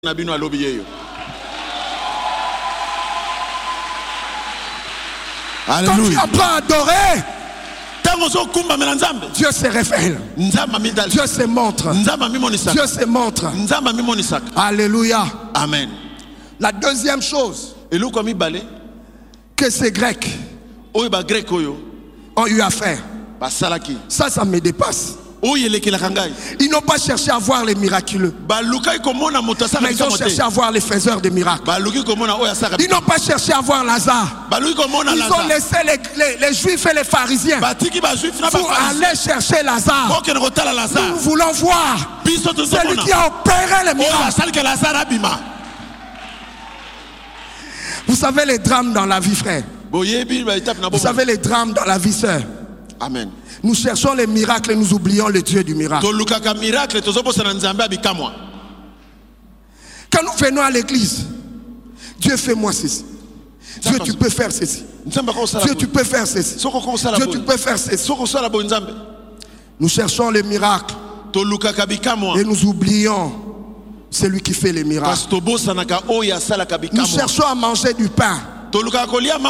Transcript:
Quand tu apprends à adorer, Dieu se révèle, Dieu se montre, Dieu se montre. Alléluia. Amen. La deuxième chose que ces Grecs ont eu à faire, ça me dépasse. Ils n'ont pas cherché à voir les miraculeux, mais ils ont cherché à voir les faiseurs de miracles. Ils n'ont pas cherché à voir Lazare. Ils ont laissé les Juifs et les pharisiens pour aller chercher Lazare. Nous voulons voir celui qui a opéré les miracles. Vous savez les drames dans la vie, frère. Vous savez les drames dans la vie, sœur. Amen. Nous cherchons les miracles et nous oublions le Dieu du miracle. Quand nous venons à l'église, Dieu fais-moi ceci. Dieu tu peux faire ceci. Dieu tu peux faire ceci. Dieu tu peux faire ceci. Nous cherchons les miracles et nous oublions celui qui fait les miracles. Nous cherchons à manger du pain